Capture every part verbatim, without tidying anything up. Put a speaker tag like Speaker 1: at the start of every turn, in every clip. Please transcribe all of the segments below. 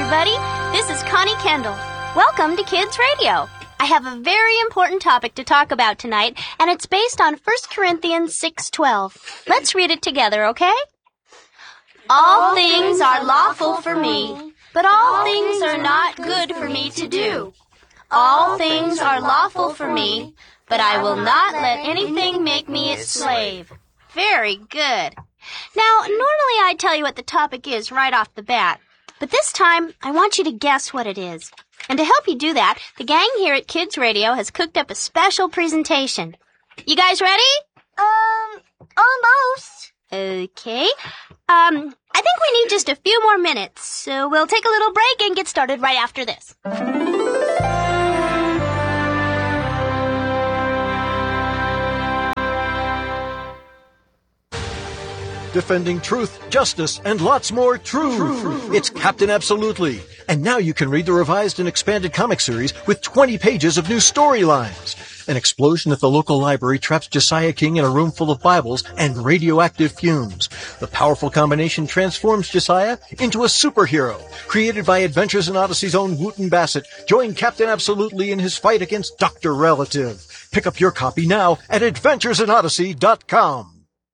Speaker 1: everybody. This is Connie Kendall. Welcome to Kids Radio. I have a very important topic to talk about tonight, and it's based on First Corinthians six twelve. Let's read it together, okay? All things are lawful for me, but all things are not good for me to do. All things are lawful for me, but I will not let anything make me its slave. Very good. Now, normally I tell you what the topic is right off the bat, but this time I want you to guess what it is. And to help you do that, the gang here at Kids Radio has cooked up a special presentation. You guys ready?
Speaker 2: Um, almost.
Speaker 1: Okay. Um, I think we need just a few more minutes, so we'll take a little break and get started right after this.
Speaker 3: Defending truth, justice, and lots more true. true. It's Captain Absolutely. And now you can read the revised and expanded comic series with twenty pages of new storylines. An explosion at the local library traps Josiah King in a room full of Bibles and radioactive fumes. The powerful combination transforms Josiah into a superhero. Created by Adventures in Odyssey's own Wooten Bassett, join Captain Absolutely in his fight against Doctor Relative. Pick up your copy now at adventures in odyssey dot com.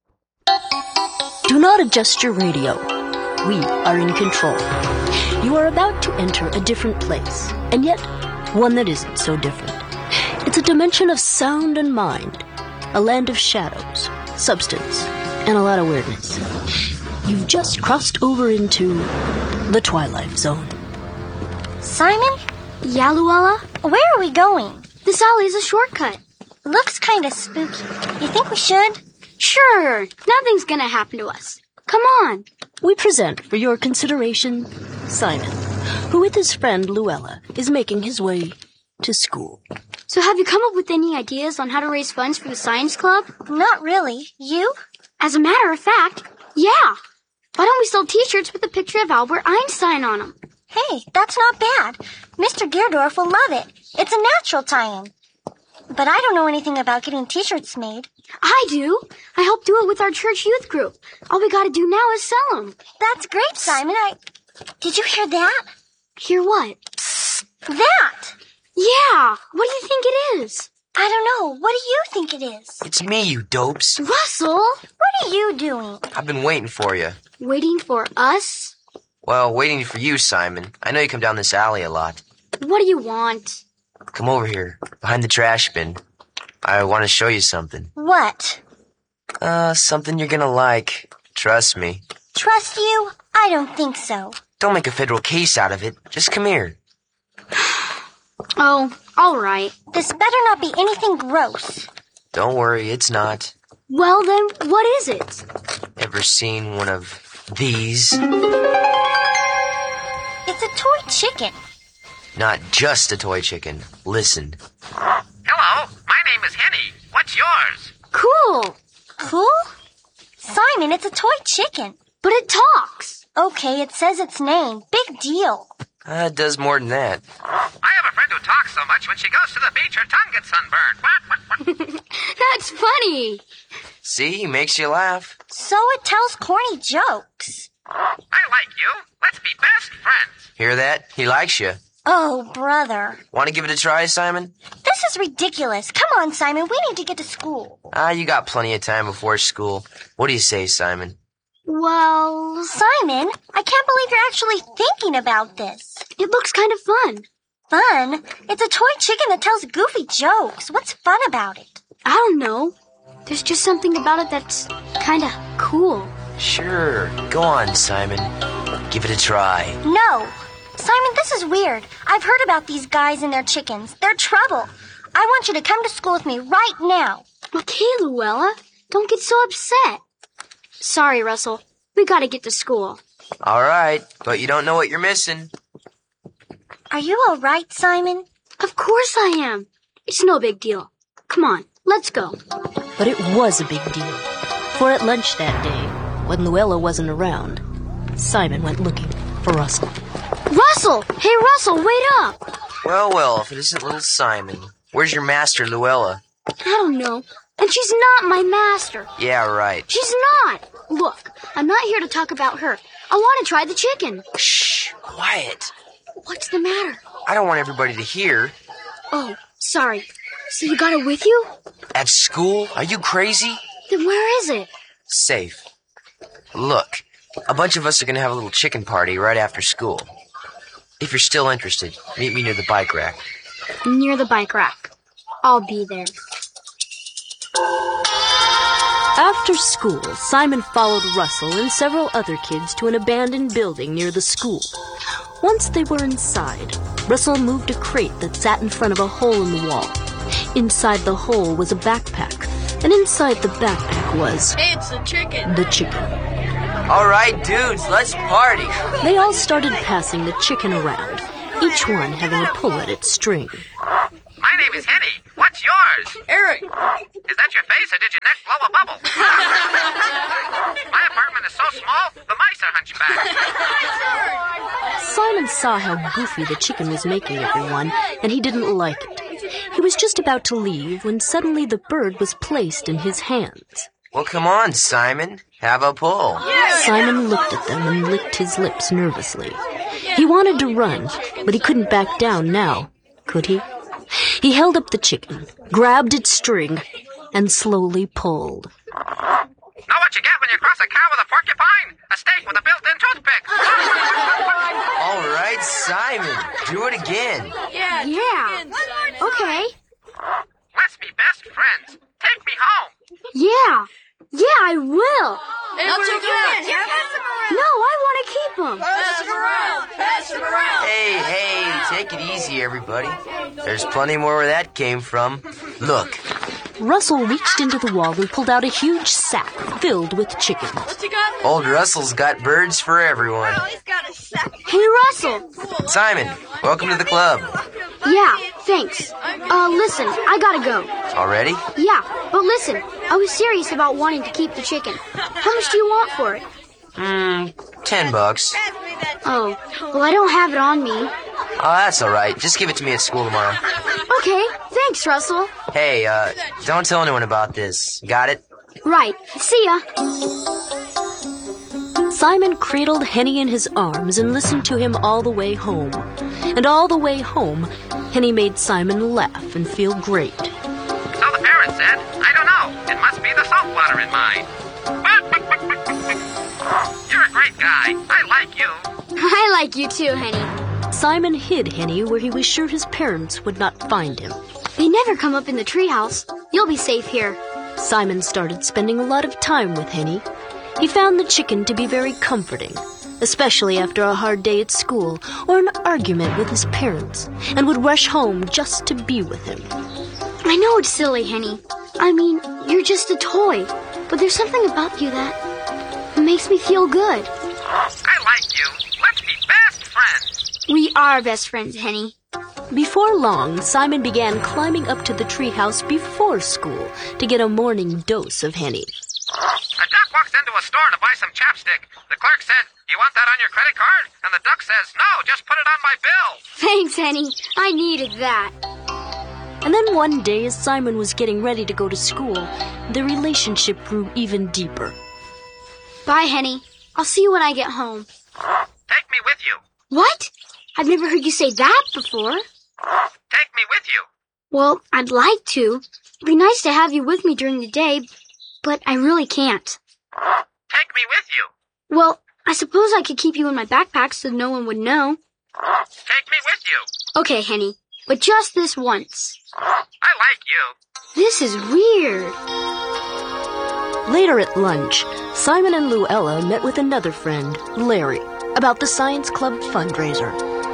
Speaker 4: Do not adjust your radio. We are in control. You are about to enter a different place, and yet one that isn't so different. It's a dimension of sound and mind, a land of shadows, substance, and a lot of weirdness. You've just crossed over into the Twilight Zone.
Speaker 2: Simon?
Speaker 1: Yeah, Luella?
Speaker 2: Where are we going?
Speaker 1: This alley is a shortcut.
Speaker 2: Looks kind of spooky. You think we should?
Speaker 1: Sure, nothing's gonna happen to us. Come on.
Speaker 4: We present for your consideration Simon, who with his friend Luella is making his way to school.
Speaker 1: So have you come up with any ideas on how to raise funds for the science club?
Speaker 2: Not really. You?
Speaker 1: As a matter of fact, yeah. Why don't we sell t-shirts with a picture of Albert Einstein on them?
Speaker 2: Hey, that's not bad. Mister Geerdorf will love it. It's a natural tie-in. But I don't know anything about getting t-shirts made.
Speaker 1: I do. I helped do it with our church youth group. All we gotta do now is sell them.
Speaker 2: That's great, Simon. I... Did you hear that?
Speaker 1: Hear what?
Speaker 2: Psst, that!
Speaker 1: Yeah. What do you think it is?
Speaker 2: I don't know. What do you think it is?
Speaker 5: It's me, you dopes.
Speaker 1: Russell!
Speaker 2: What are you doing?
Speaker 5: I've been waiting for you.
Speaker 1: Waiting for us?
Speaker 5: Well, waiting for you, Simon. I know you come down this alley a lot.
Speaker 1: What do you want?
Speaker 5: Come over here, behind the trash bin. I want to show you something.
Speaker 2: What?
Speaker 5: Uh, something you're gonna like. Trust me.
Speaker 2: Trust you? I don't think so.
Speaker 5: Don't make a federal case out of it. Just come here.
Speaker 1: Oh, all right.
Speaker 2: This better not be anything gross.
Speaker 5: Don't worry, it's not.
Speaker 1: Well then, what is it?
Speaker 5: Ever seen one of these?
Speaker 2: It's a toy chicken.
Speaker 5: Not just a toy chicken. Listen.
Speaker 6: Hello, my name is Henny. What's yours?
Speaker 1: Cool.
Speaker 2: Cool? Simon, it's a toy chicken.
Speaker 1: But it talks.
Speaker 2: Okay, it says its name. Big deal.
Speaker 5: Uh, it does more than that.
Speaker 6: I have a friend who talks so much when she goes to the beach her tongue gets sunburned. What, what, what?
Speaker 1: That's funny.
Speaker 5: See, he makes you laugh.
Speaker 2: So it tells corny jokes.
Speaker 6: I like you. Let's be best friends.
Speaker 5: Hear that? He likes you.
Speaker 2: Oh, brother.
Speaker 5: Want to give it a try, Simon?
Speaker 2: This is ridiculous. Come on, Simon. We need to get to school.
Speaker 5: Ah, you got plenty of time before school. What do you say, Simon?
Speaker 2: Well, Simon, I can't believe you're actually thinking about this.
Speaker 1: It looks kind of fun.
Speaker 2: Fun? It's a toy chicken that tells goofy jokes. What's fun about it?
Speaker 1: I don't know. There's just something about it that's kind of cool.
Speaker 5: Sure. Go on, Simon. Give it a try.
Speaker 2: No. Simon, this is weird. I've heard about these guys and their chickens. They're trouble. I want you to come to school with me right now.
Speaker 1: Okay, Luella. Don't get so upset. Sorry, Russell. We gotta get to school.
Speaker 5: All right, but you don't know what you're missing.
Speaker 2: Are you all right, Simon?
Speaker 1: Of course I am. It's no big deal. Come on, let's go.
Speaker 4: But it was a big deal. For at lunch that day, when Luella wasn't around, Simon went looking for Russell.
Speaker 1: Russell! Hey, Russell, wait up!
Speaker 5: Well, well, if it isn't little Simon. Where's your master, Luella?
Speaker 1: I don't know. And she's not my master.
Speaker 5: Yeah, right.
Speaker 1: She's not. Look, I'm not here to talk about her. I want to try the chicken.
Speaker 5: Shh, quiet.
Speaker 7: What's the matter?
Speaker 5: I don't want everybody to hear.
Speaker 7: Oh, sorry. So you got it with you?
Speaker 5: At school? Are you crazy?
Speaker 7: Then where is it?
Speaker 5: Safe. Look, a bunch of us are going to have a little chicken party right after school. If you're still interested, meet me near the bike rack.
Speaker 7: Near the bike rack. I'll be there.
Speaker 4: After school, Simon followed Russell and several other kids to an abandoned building near the school. Once they were inside, Russell moved a crate that sat in front of a hole in the wall. Inside the hole was a backpack, and inside the backpack was...
Speaker 8: It's a chicken.
Speaker 4: The chicken.
Speaker 5: All right, dudes, let's party.
Speaker 4: They all started passing the chicken around, each one having a pull at its string.
Speaker 6: My name is Henny. What's yours?
Speaker 8: Eric.
Speaker 6: Is that your face, or did your neck blow a bubble? My apartment is so small, the mice are hunchback.
Speaker 4: Simon saw how goofy the chicken was making everyone, and he didn't like it. He was just about to leave when suddenly the bird was placed in his hands.
Speaker 5: Well, come on, Simon. Have a pull.
Speaker 4: Simon looked at them and licked his lips nervously. He wanted to run, but he couldn't back down now, could he? He held up the chicken, grabbed its string, and slowly pulled.
Speaker 6: Know what you get when you cross a cow with a porcupine? A steak with a built-in toothpick.
Speaker 5: All right, Simon. Do it again.
Speaker 8: Yeah.
Speaker 7: Yeah. Okay.
Speaker 6: Let's be best friends. Take me home.
Speaker 7: Yeah. Yeah, I will.
Speaker 8: Not too fast.
Speaker 7: No, I want to keep them.
Speaker 8: Pass them around. Pass them around.
Speaker 5: Hey, hey, take it easy, everybody. There's plenty more where that came from. Look.
Speaker 4: Russell reached into the wall and pulled out a huge sack filled with chickens.
Speaker 8: What you got?
Speaker 5: Old Russell's got birds for everyone.
Speaker 8: He's got a sack.
Speaker 7: Hey, Russell.
Speaker 5: Simon, welcome to the club.
Speaker 7: Yeah, thanks. Uh, listen, I gotta go.
Speaker 5: Already?
Speaker 7: Yeah, but listen, I was serious about wanting to keep the chicken. How much do you want for it?
Speaker 5: Hmm, ten bucks.
Speaker 7: Oh, well, I don't have it on me.
Speaker 5: Oh, that's all right. Just give it to me at school tomorrow.
Speaker 7: Okay, thanks, Russell.
Speaker 5: Hey, uh, don't tell anyone about this. Got it?
Speaker 7: Right, see ya.
Speaker 4: Simon cradled Henny in his arms and listened to him all the way home. And all the way home, Henny made Simon laugh and feel great.
Speaker 6: So the parrot said, I don't know. It must be the saltwater in mine. You're a great guy. I like you.
Speaker 7: I like you too, Henny.
Speaker 4: Simon hid Henny where he was sure his parents would not find him.
Speaker 7: They never come up in the treehouse. You'll be safe here.
Speaker 4: Simon started spending a lot of time with Henny. He found the chicken to be very comforting, especially after a hard day at school or an argument with his parents, and would rush home just to be with him.
Speaker 7: I know it's silly, Henny. I mean, you're just a toy, but there's something about you that makes me feel good.
Speaker 6: I like you. Let's be best friends.
Speaker 7: We are best friends, Henny.
Speaker 4: Before long, Simon began climbing up to the treehouse before school to get a morning dose of Henny.
Speaker 6: A duck walks into a store to buy some chapstick. The clerk said, you want that on your credit card? And the duck says, no, just put it on my bill.
Speaker 7: Thanks, Henny. I needed that.
Speaker 4: And then one day, as Simon was getting ready to go to school, their relationship grew even deeper.
Speaker 7: Bye, Henny. I'll see you when I get home.
Speaker 6: Take me with you.
Speaker 7: What? I've never heard you say that before.
Speaker 6: Take me with you.
Speaker 7: Well, I'd like to. It'd be nice to have you with me during the day, but I really can't.
Speaker 6: Take me with you.
Speaker 7: Well, I suppose I could keep you in my backpack so no one would know.
Speaker 6: Take me with you.
Speaker 7: Okay, Henny, but just this once.
Speaker 6: I like you.
Speaker 7: This is weird.
Speaker 4: Later at lunch, Simon and Luella met with another friend, Larry, about the Science Club fundraiser.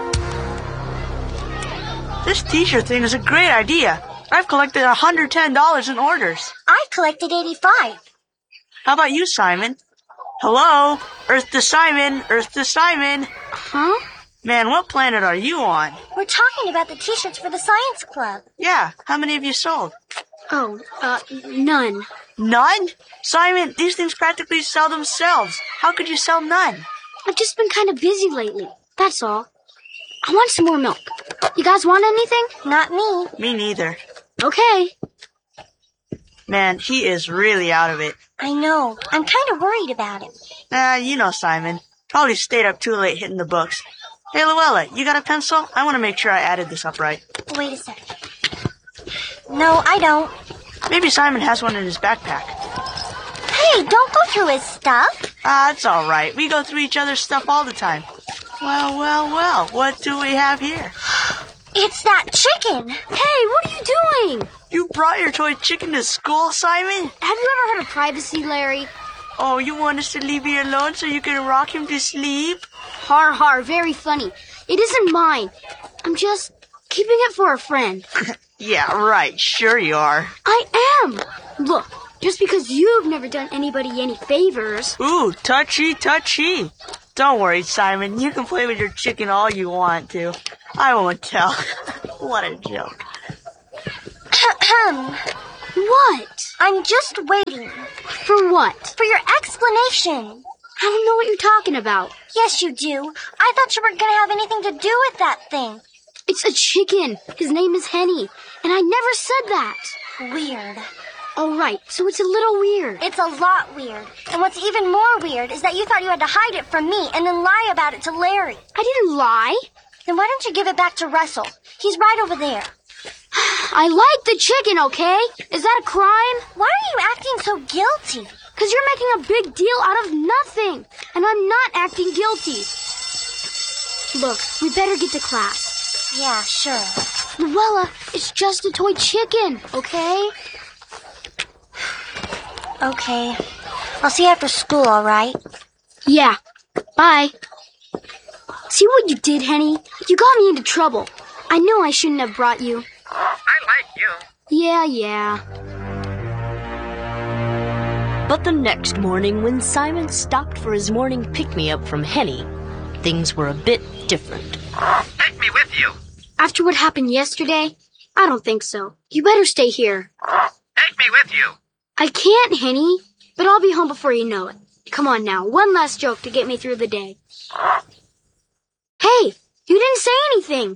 Speaker 9: This t-shirt thing is a great idea. I've collected one hundred ten dollars in orders.
Speaker 2: I collected eighty-five.
Speaker 9: How about you, Simon? Hello? Earth to Simon, Earth to Simon.
Speaker 7: Huh?
Speaker 9: Man, what planet are you on?
Speaker 2: We're talking about the t-shirts for the Science Club.
Speaker 9: Yeah, how many have you sold?
Speaker 7: Oh, uh, none.
Speaker 9: None? Simon, these things practically sell themselves. How could you sell none?
Speaker 7: I've just been kind of busy lately. That's all. I want some more milk. You guys want anything?
Speaker 2: Not me.
Speaker 9: Me neither.
Speaker 7: Okay.
Speaker 9: Man, he is really out of it.
Speaker 2: I know. I'm kind of worried about him.
Speaker 9: Ah, uh, you know Simon. Probably stayed up too late hitting the books. Hey, Luella, you got a pencil? I want to make sure I added this up right.
Speaker 2: Wait a sec. No, I don't.
Speaker 9: Maybe Simon has one in his backpack.
Speaker 2: Hey, don't go through his stuff.
Speaker 9: Ah, it's all right. We go through each other's stuff all the time. Well, well, well, what do we have here?
Speaker 2: It's that chicken.
Speaker 7: Hey, what are you doing?
Speaker 9: You brought your toy chicken to school, Simon?
Speaker 7: Have you ever heard of privacy, Larry?
Speaker 9: Oh, you want us to leave you alone so you can rock him to sleep?
Speaker 7: Har har, very funny. It isn't mine. I'm just keeping it for a friend.
Speaker 9: Yeah, right. Sure you are.
Speaker 7: I am. Look, just because you've never done anybody any favors.
Speaker 9: Ooh, touchy, touchy. Don't worry, Simon. You can play with your chicken all you want to. I won't tell. What a joke.
Speaker 7: What?
Speaker 2: I'm just waiting.
Speaker 7: For what?
Speaker 2: For your explanation.
Speaker 7: I don't know what you're talking about.
Speaker 2: Yes, you do. I thought you weren't going to have anything to do with that thing.
Speaker 7: It's a chicken. His name is Henny. And I never said that.
Speaker 2: Weird.
Speaker 7: Oh, right. So it's a little weird.
Speaker 2: It's a lot weird. And what's even more weird is that you thought you had to hide it from me and then lie about it to Larry.
Speaker 7: I didn't lie.
Speaker 2: Then why don't you give it back to Russell? He's right over there.
Speaker 7: I like the chicken, okay? Is that a crime?
Speaker 2: Why are you acting so guilty?
Speaker 7: Because you're making a big deal out of nothing. And I'm not acting guilty. Look, we better get to class.
Speaker 2: Yeah, sure.
Speaker 7: Luella, it's just a toy chicken, okay?
Speaker 2: Okay. I'll see you after school, all right?
Speaker 7: Yeah. Bye. See what you did, Henny? You got me into trouble. I knew I shouldn't have brought you.
Speaker 6: I like you.
Speaker 7: Yeah, yeah.
Speaker 4: But the next morning, when Simon stopped for his morning pick-me-up from Henny, things were a bit different.
Speaker 6: Take me with you.
Speaker 7: After what happened yesterday? I don't think so. You better stay here.
Speaker 6: Take me with you.
Speaker 7: I can't, Henny, but I'll be home before you know it. Come on now, one last joke to get me through the day. Hey, you didn't say anything.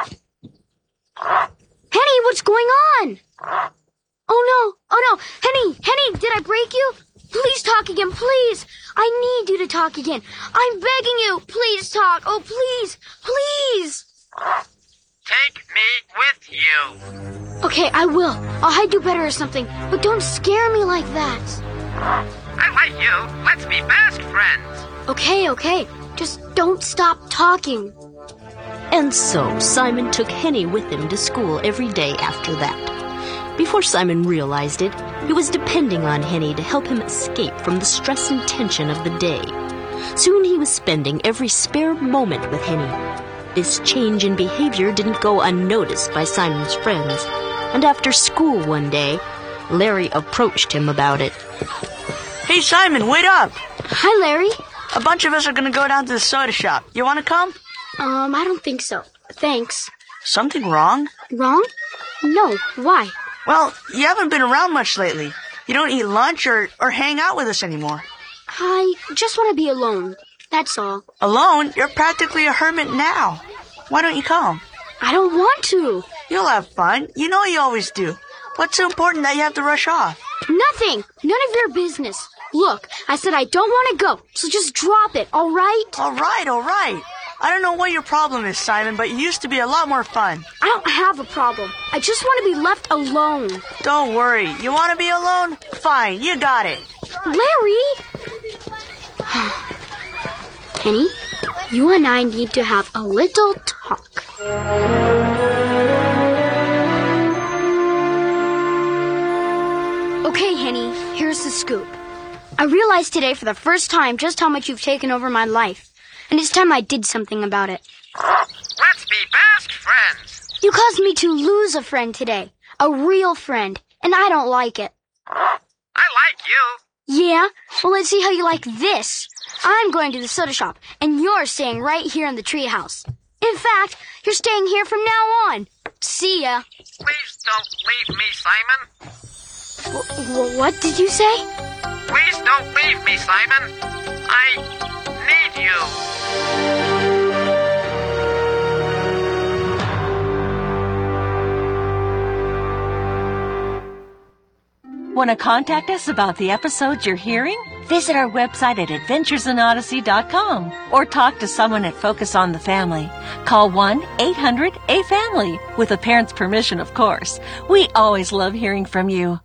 Speaker 7: Henny, what's going on? Oh no, oh no, Henny, Henny, did I break you? Please talk again, please. I need you to talk again. I'm begging you, please talk. Oh, please, please.
Speaker 6: Take me with you.
Speaker 7: Okay, I will. I'll hide you better or something, but don't scare me like that.
Speaker 6: I like you. Let's be best friends.
Speaker 7: Okay, okay. Just don't stop talking.
Speaker 4: And so Simon took Henny with him to school every day after that. Before Simon realized it, he was depending on Henny to help him escape from the stress and tension of the day. Soon he was spending every spare moment with Henny. This change in behavior didn't go unnoticed by Simon's friends, and after school one day, Larry approached him about it.
Speaker 9: Hey, Simon, wait up!
Speaker 7: Hi, Larry.
Speaker 9: A bunch of us are going to go down to the soda shop. You want to come?
Speaker 7: Um, I don't think so. Thanks.
Speaker 9: Something wrong?
Speaker 7: Wrong? No, why?
Speaker 9: Well, you haven't been around much lately. You don't eat lunch or, or hang out with us anymore.
Speaker 7: I just want to be alone. That's all.
Speaker 9: Alone? You're practically a hermit now. Why don't you come?
Speaker 7: I don't want to.
Speaker 9: You'll have fun. You know you always do. What's so important that you have to rush off?
Speaker 7: Nothing. None of your business. Look, I said I don't want to go, so just drop it, all right?
Speaker 9: All right, all right. I don't know what your problem is, Simon, but you used to be a lot more fun.
Speaker 7: I don't have a problem. I just want to be left alone.
Speaker 9: Don't worry. You want to be alone? Fine, you got it.
Speaker 7: Larry! Henny, you and I need to have a little talk. Okay, Henny, here's the scoop. I realized today for the first time just how much you've taken over my life. And it's time I did something about it.
Speaker 6: Let's be best friends.
Speaker 7: You caused me to lose a friend today. A real friend. And I don't like it.
Speaker 6: I like you.
Speaker 7: Yeah? Well, let's see how you like this. I'm going to the soda shop, and you're staying right here in the treehouse. In fact, you're staying here from now on. See ya.
Speaker 6: Please don't leave me, Simon.
Speaker 7: W- w- what did you say?
Speaker 6: Please don't leave me, Simon. I need you.
Speaker 10: Want to contact us about the episodes you're hearing? Visit our website at adventures in odyssey dot com or talk to someone at Focus on the Family. Call one eight hundred A family with a parent's permission, of course. We always love hearing from you.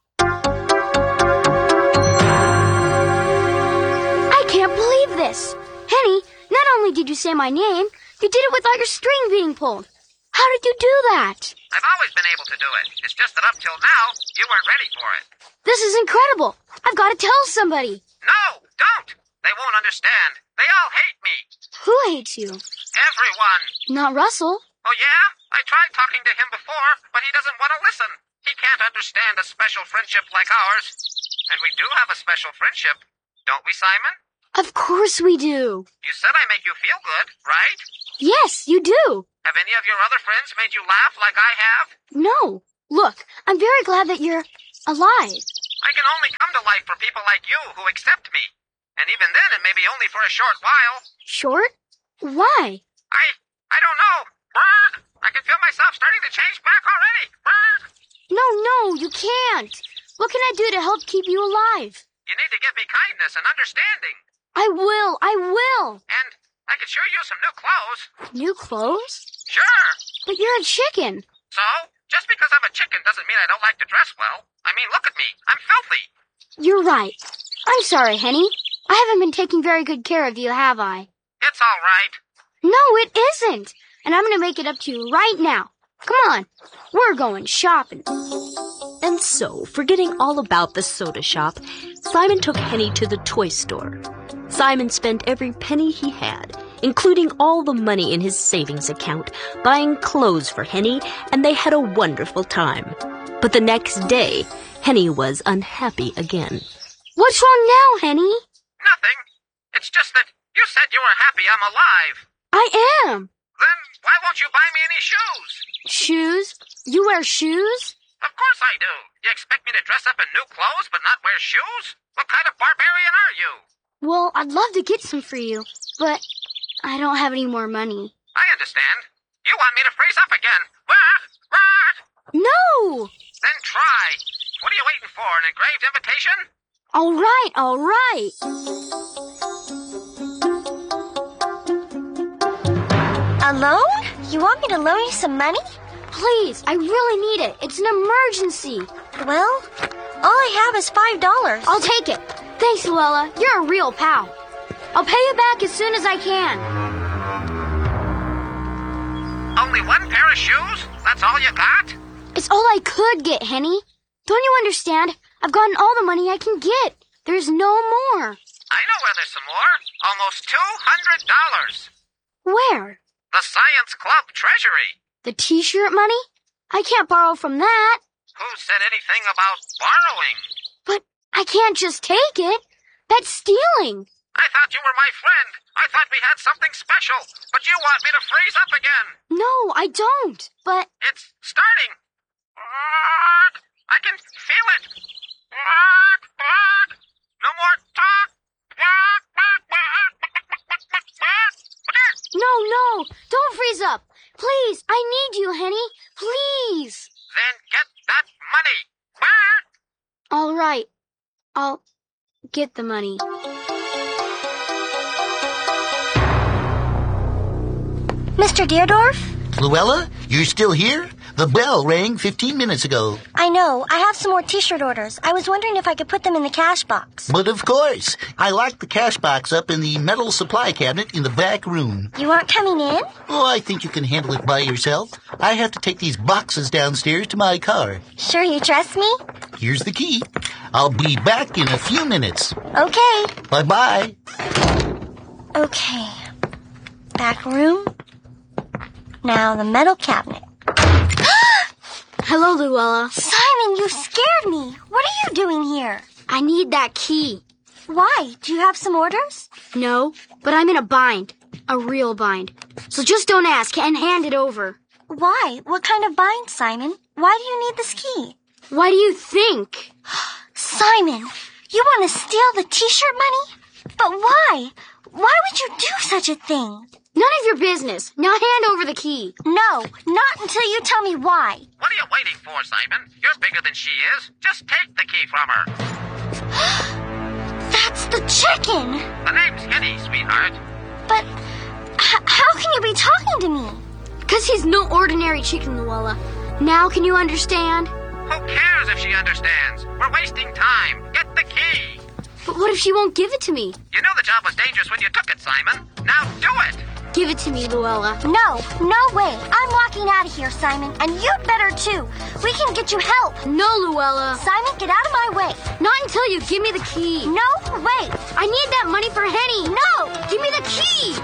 Speaker 7: I can't believe this. Henny, not only did you say my name, you did it without your string being pulled. How did you do that?
Speaker 6: I've always been able to do it. It's just that up till now, you weren't ready for it.
Speaker 7: This is incredible. I've got to tell somebody.
Speaker 6: No, don't. They won't understand. They all hate me.
Speaker 7: Who hates you?
Speaker 6: Everyone.
Speaker 7: Not Russell.
Speaker 6: Oh, yeah? I tried talking to him before, but he doesn't want to listen. He can't understand a special friendship like ours. And we do have a special friendship. Don't we, Simon?
Speaker 7: Of course we do.
Speaker 6: You said I make you feel good, right?
Speaker 7: Yes, you do.
Speaker 6: Have any of your other friends made you laugh like I have?
Speaker 7: No. Look, I'm very glad that you're alive.
Speaker 6: I can only come to life for people like you who accept me. And even then, it may be only for a short while.
Speaker 7: Short? Why?
Speaker 6: I... I don't know. Brrr! I can feel myself starting to change back already. Brrr!
Speaker 7: No, no, you can't. What can I do to help keep you alive?
Speaker 6: You need to give me kindness and understanding.
Speaker 7: I will, I will.
Speaker 6: And I could sure use some new clothes.
Speaker 7: New clothes?
Speaker 6: Sure.
Speaker 7: But you're a chicken.
Speaker 6: So? Just because I'm a chicken doesn't mean I don't like to dress well. I mean, look at me. I'm filthy.
Speaker 7: You're right. I'm sorry, Henny. I haven't been taking very good care of you, have I?
Speaker 6: It's all right.
Speaker 7: No, it isn't. And I'm going to make it up to you right now. Come on. We're going shopping.
Speaker 4: And so, forgetting all about the soda shop, Simon took Henny to the toy store. Simon spent every penny he had, including all the money in his savings account, buying clothes for Henny, and they had a wonderful time. But the next day, Henny was unhappy again.
Speaker 7: What's wrong now, Henny?
Speaker 6: Nothing. It's just that you said you were happy I'm alive.
Speaker 7: I am.
Speaker 6: Then why won't you buy me any shoes?
Speaker 7: Shoes? You wear shoes?
Speaker 6: Of course I do. You expect me to dress up in new clothes but not wear shoes? What kind of barbarian are you?
Speaker 7: Well, I'd love to get some for you, but I don't have any more money.
Speaker 6: I understand. You want me to freeze up again. What? What?
Speaker 7: No!
Speaker 6: Then try. What are you waiting for, an engraved invitation?
Speaker 7: All right, all right.
Speaker 2: Alone? You want me to loan you some money?
Speaker 7: Please, I really need it. It's an emergency.
Speaker 2: Well, all I have is five dollars.
Speaker 7: I'll take it. Thanks, Luella. You're a real pal. I'll pay you back as soon as I can.
Speaker 6: Only one pair of shoes? That's all you got?
Speaker 7: It's all I could get, Henny. Don't you understand? I've gotten all the money I can get. There's no more.
Speaker 6: I know where there's some more. Almost two hundred dollars.
Speaker 7: Where?
Speaker 6: The Science Club treasury.
Speaker 7: The T-shirt money? I can't borrow from that.
Speaker 6: Who said anything about borrowing?
Speaker 7: But I can't just take it. That's stealing.
Speaker 6: I thought you were my friend. I thought we had something special. But you want me to freeze up again.
Speaker 7: No, I don't. But...
Speaker 6: It's starting. I can feel it. No more talk.
Speaker 7: No, no. Don't freeze up. Please, I need you, Henny. Please.
Speaker 6: Then get that money.
Speaker 7: All right. I'll get the money.
Speaker 2: Mister Deerdorf?
Speaker 11: Luella, you're still here? The bell rang fifteen minutes ago.
Speaker 2: I know. I have some more T-shirt orders. I was wondering if I could put them in the cash box.
Speaker 11: But of course. I locked the cash box up in the metal supply cabinet in the back room.
Speaker 2: You aren't coming in?
Speaker 11: Oh, I think you can handle it by yourself. I have to take these boxes downstairs to my car.
Speaker 2: Sure you trust me?
Speaker 11: Here's the key. I'll be back in a few minutes.
Speaker 2: Okay.
Speaker 11: Bye-bye.
Speaker 2: Okay. Back room. Now the metal cabinet.
Speaker 7: Hello, Luella.
Speaker 2: Simon, you scared me. What are you doing here?
Speaker 7: I need that key.
Speaker 2: Why? Do you have some orders?
Speaker 7: No, but I'm in a bind. A real bind. So just don't ask and hand it over.
Speaker 2: Why? What kind of bind, Simon? Why do you need this key?
Speaker 7: Why do you think?
Speaker 2: Simon, you want to steal the T-shirt money? But why? Why would you do such a thing?
Speaker 7: None of your business. Now hand over the key.
Speaker 2: No, not until you tell me why.
Speaker 6: What are you waiting for, Simon? You're bigger than she is. Just take the key from her.
Speaker 2: That's the chicken!
Speaker 6: The name's Henny, sweetheart.
Speaker 2: But h- how can you be talking to me?
Speaker 7: Because he's no ordinary chicken, Luella. Now can you understand?
Speaker 6: Who cares if she understands? We're wasting time. Get the key.
Speaker 7: But what if she won't give it to me?
Speaker 6: You knew the job was dangerous when you took it, Simon. Now do it.
Speaker 7: Give it to me, Luella.
Speaker 2: No, no way. I'm walking out of here, Simon, and you'd better too. We can get you help.
Speaker 7: No, Luella.
Speaker 2: Simon, get out of my way.
Speaker 7: Not until you give me the key.
Speaker 2: No, wait.
Speaker 7: I need that money for Henny.
Speaker 2: No.
Speaker 7: Give me the key.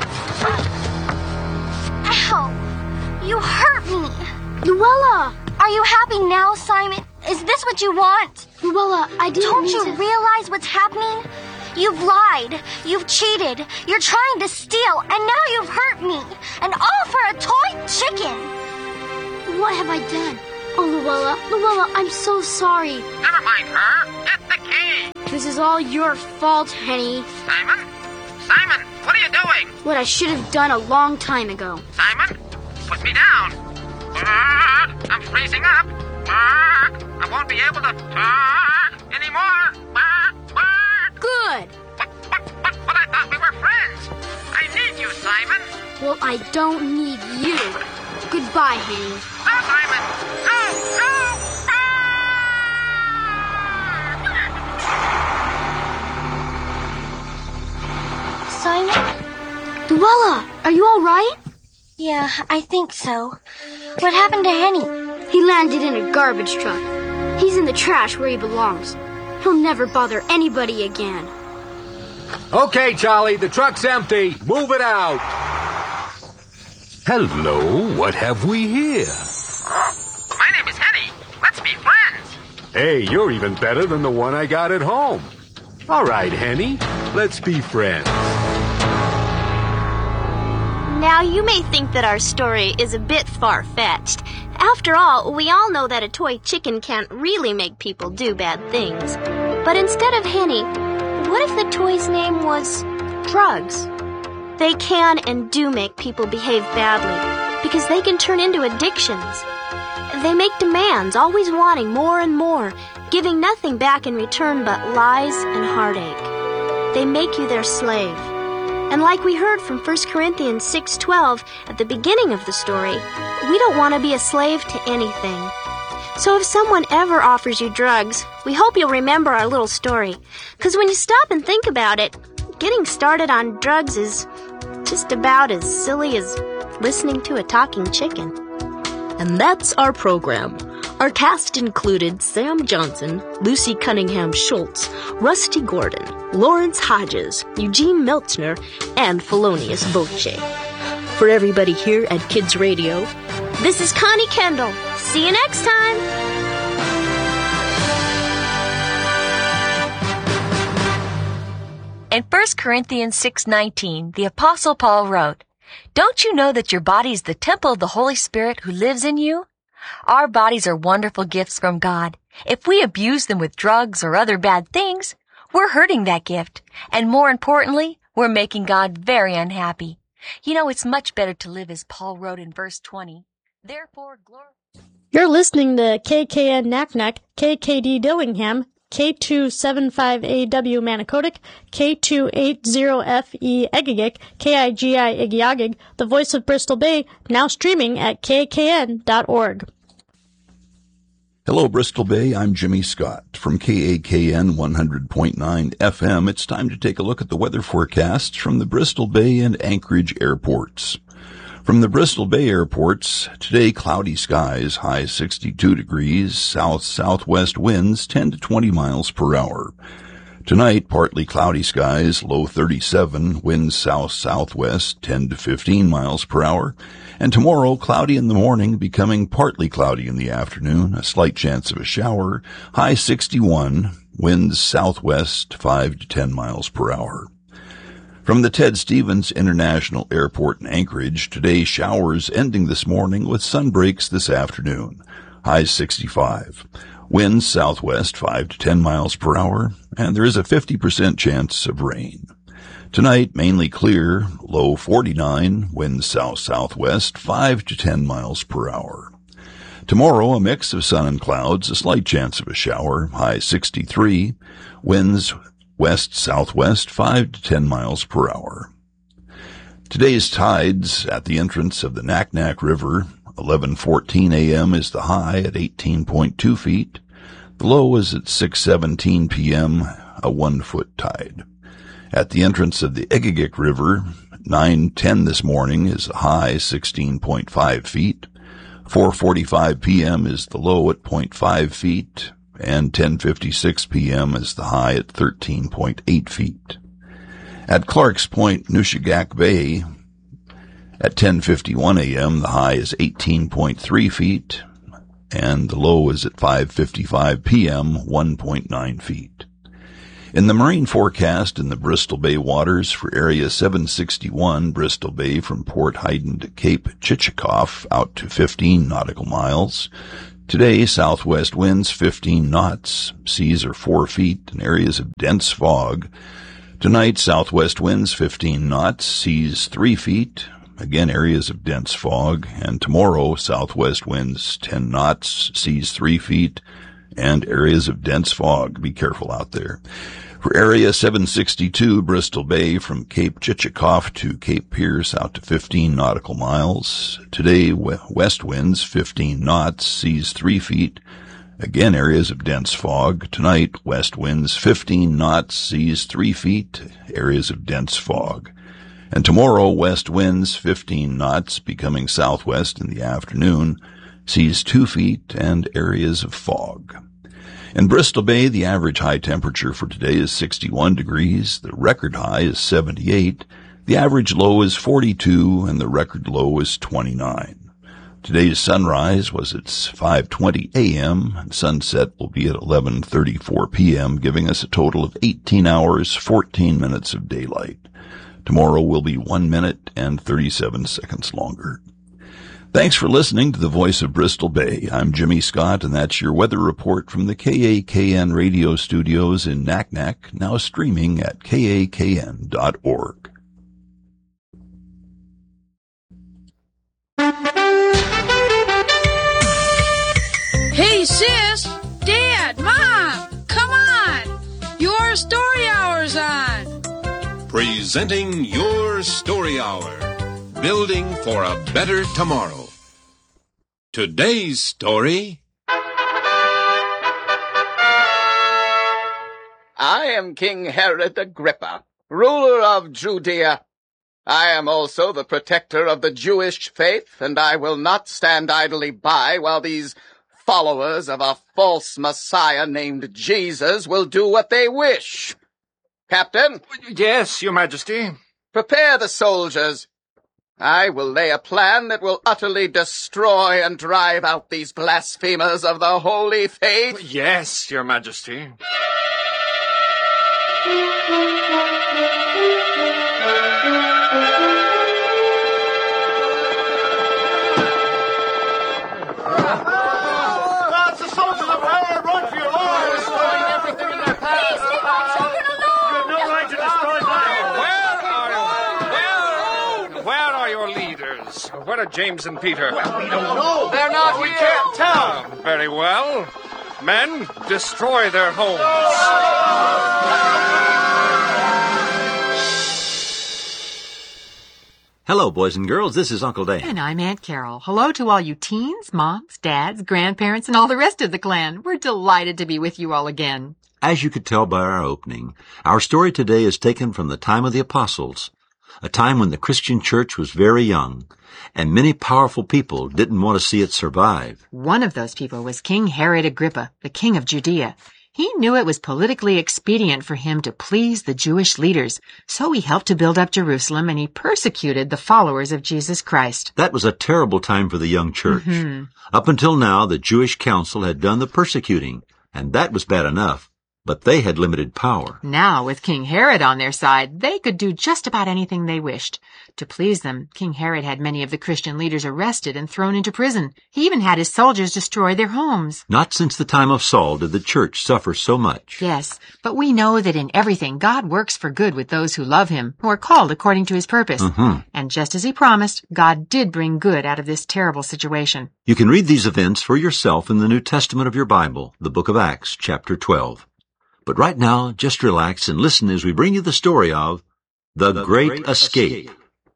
Speaker 2: Ow. You hurt me.
Speaker 7: Luella.
Speaker 2: Are you happy now, Simon? Is this what you want?
Speaker 7: Luella, I didn't
Speaker 2: Don't
Speaker 7: mean
Speaker 2: you
Speaker 7: to...
Speaker 2: realize what's happening? You've lied. You've cheated. You're trying to steal, and now you've hurt me. And all for a toy chicken.
Speaker 7: What have I done? Oh, Luella, Luella, I'm so sorry.
Speaker 6: Never mind her. Get the key.
Speaker 7: This is all your fault, Henny.
Speaker 6: Simon? Simon, what are you doing?
Speaker 7: What I should have done a long time ago.
Speaker 6: Simon, put me down. I'm freezing up. I won't be able to anymore.
Speaker 7: Good.
Speaker 6: But, but, but, but I thought we were friends. I need you, Simon.
Speaker 7: Well, I don't need you. Goodbye, Henny.
Speaker 6: No, Simon. No,
Speaker 2: Simon?
Speaker 7: Luella, are you all right?
Speaker 2: Yeah, I think so. What happened to Henny?
Speaker 7: He landed in a garbage truck. He's in the trash where he belongs. He'll never bother anybody again.
Speaker 12: Okay, Charlie, the truck's empty. Move it out. Hello, what have we here?
Speaker 6: My name is Henny. Let's be friends.
Speaker 12: Hey, you're even better than the one I got at home. All right, Henny, let's be friends.
Speaker 1: Now, you may think that our story is a bit far-fetched. After all, we all know that a toy chicken can't really make people do bad things. But instead of Henny, what if the toy's name was drugs? They can and do make people behave badly because they can turn into addictions. They make demands, always wanting more and more, giving nothing back in return but lies and heartache. They make you their slave. And like we heard from First Corinthians six twelve at the beginning of the story, we don't want to be a slave to anything. So if someone ever offers you drugs, we hope you'll remember our little story. Because when you stop and think about it, getting started on drugs is just about as silly as listening to a talking chicken.
Speaker 4: And that's our program. Our cast included Sam Johnson, Lucy Cunningham Schultz, Rusty Gordon, Lawrence Hodges, Eugene Meltzner, and Felonious Voce. For everybody here at Kids Radio,
Speaker 1: this is Connie Kendall. See you next time.
Speaker 10: In First Corinthians six nineteen, the Apostle Paul wrote, "Don't you know that your body is the temple of the Holy Spirit who lives in you? Our bodies are wonderful gifts from God. If we abuse them with drugs or other bad things, we're hurting that gift. And more importantly, we're making God very unhappy. You know, it's much better to live as Paul wrote in verse twenty. Therefore, glory."
Speaker 13: You're listening to K K N Naknek, K K D Dillingham, K two seventy-five A W Manicodic, K two eighty F E Egegik, K I G I Igiagig, the voice of Bristol Bay, now streaming at K K N dot org.
Speaker 14: Hello, Bristol Bay. I'm Jimmy Scott from K A K N one hundred point nine F M. It's time to take a look at the weather forecasts from the Bristol Bay and Anchorage airports. From the Bristol Bay airports, today cloudy skies, high sixty-two degrees, south-southwest winds ten to twenty miles per hour. Tonight, partly cloudy skies, low thirty-seven, winds south-southwest ten to fifteen miles per hour. And tomorrow, cloudy in the morning, becoming partly cloudy in the afternoon, a slight chance of a shower, high sixty-one, winds southwest five to ten miles per hour. From the Ted Stevens International Airport in Anchorage, today showers ending this morning with sun breaks this afternoon, high sixty-five. Winds southwest five to ten miles per hour, and there is a fifty percent chance of rain. Tonight, mainly clear, low forty-nine, winds south-southwest five to ten miles per hour. Tomorrow, a mix of sun and clouds, a slight chance of a shower, high sixty-three, winds west-southwest, five to ten miles per hour. Today's tides at the entrance of the Naknek River, eleven fourteen a.m. is the high at eighteen point two feet. The low is at six seventeen p.m., a one-foot tide. At the entrance of the Egegik River, nine ten this morning is the high sixteen point five feet. four forty-five p.m. is the low at zero point five feet, and ten fifty-six p.m. is the high at thirteen point eight feet. At Clark's Point, Nushagak Bay, at ten fifty-one a.m., the high is eighteen point three feet, and the low is at five fifty-five p.m., one point nine feet. In the marine forecast in the Bristol Bay waters for Area seven sixty-one, Bristol Bay from Port Hayden to Cape Chichikov out to fifteen nautical miles. Today, southwest winds fifteen knots, seas are four feet, and areas of dense fog. Tonight, southwest winds fifteen knots, seas three feet, again areas of dense fog. And tomorrow, southwest winds ten knots, seas three feet, and areas of dense fog. Be careful out there. For Area seven sixty-two, Bristol Bay from Cape Chichikov to Cape Pierce out to fifteen nautical miles. Today, west winds fifteen knots, seas three feet, again areas of dense fog. Tonight, west winds fifteen knots, seas three feet, areas of dense fog. And tomorrow, west winds fifteen knots, becoming southwest in the afternoon, seas two feet, and areas of fog. In Bristol Bay, the average high temperature for today is sixty-one degrees, the record high is seventy-eight, the average low is forty-two, and the record low is twenty-nine. Today's sunrise was at five twenty a.m., and sunset will be at eleven thirty-four p.m., giving us a total of eighteen hours, fourteen minutes of daylight. Tomorrow will be one minute and thirty-seven seconds longer. Thanks for listening to the Voice of Bristol Bay. I'm Jimmy Scott, and that's your weather report from the K A K N radio studios in Naknek, now streaming at K A K N dot org.
Speaker 15: Hey, sis, Dad, Mom, come on. Your story hour's on.
Speaker 16: Presenting Your Story Hour. Building for a better tomorrow. Today's story.
Speaker 17: I am King Herod Agrippa, ruler of Judea. I am also the protector of the Jewish faith, and I will not stand idly by while these followers of a false Messiah named Jesus will do what they wish. Captain?
Speaker 6: Yes, Your Majesty.
Speaker 17: Prepare the soldiers. I will lay a plan that will utterly destroy and drive out these blasphemers of the holy faith.
Speaker 6: Yes, Your Majesty.
Speaker 18: That's the soldiers of Herod! Run for your lives! Destroying everything in their path! Please leave my children alone! You have no right to destroy them!
Speaker 6: Where are your leaders? Where are James and Peter?
Speaker 18: Well, we don't know. They're not we here. We can't tell.
Speaker 6: Oh, very well. Men, destroy their homes.
Speaker 19: Hello, boys and girls. This is Uncle Dan.
Speaker 20: And I'm Aunt Carol. Hello to all you teens, moms, dads, grandparents, and all the rest of the clan. We're delighted to be with you all again.
Speaker 19: As you could tell by our opening, our story today is taken from the time of the apostles, a time when the Christian church was very young, and many powerful people didn't want to see it survive.
Speaker 20: One of those people was King Herod Agrippa, the king of Judea. He knew it was politically expedient for him to please the Jewish leaders, so he helped to build up Jerusalem, and he persecuted the followers of Jesus Christ.
Speaker 19: That was a terrible time for the young church.
Speaker 20: Mm-hmm.
Speaker 19: Up until now, the Jewish council had done the persecuting, and that was bad enough. But they had limited power.
Speaker 20: Now, with King Herod on their side, they could do just about anything they wished. To please them, King Herod had many of the Christian leaders arrested and thrown into prison. He even had his soldiers destroy their homes.
Speaker 19: Not since the time of Saul did the church suffer so much.
Speaker 20: Yes, but we know that in everything God works for good with those who love him, who are called according to his purpose.
Speaker 19: Mm-hmm.
Speaker 20: And just as he promised, God did bring good out of this terrible situation.
Speaker 19: You can read these events for yourself in the New Testament of your Bible, the book of Acts, chapter twelve. But right now, just relax and listen as we bring you the story of The, the Great, Great Escape. Escape.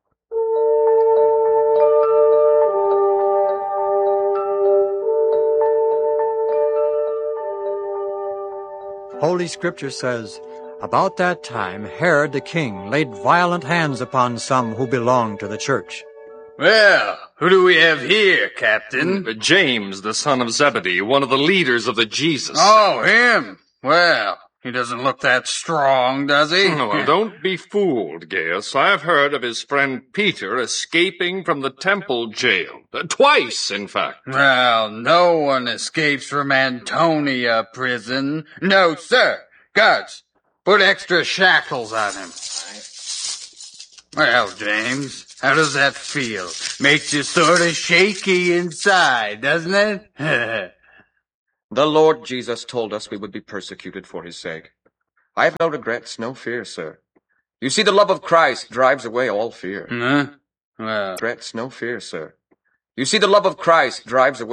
Speaker 21: Holy Scripture says, about that time Herod the king laid violent hands upon some who belonged to the church.
Speaker 22: Well, who do we have here, Captain?
Speaker 23: Uh, James, the son of Zebedee, one of the leaders of the Jesus.
Speaker 22: Oh, him? Well, he doesn't look that strong, does he?
Speaker 23: Oh, well, don't be fooled, Gaius. I've heard of his friend Peter escaping from the temple jail. Uh, twice, in fact.
Speaker 22: Well, no one escapes from Antonia prison. No, sir. Guards, put extra shackles on him. Well, James, how does that feel? Makes you sort of shaky inside, doesn't it?
Speaker 24: The Lord Jesus told us we would be persecuted for his sake. I have no regrets, no fear, sir. You see, the love of Christ drives away all fear.
Speaker 22: Huh? Well,
Speaker 24: regrets, no fear, sir. You see, the love of Christ drives away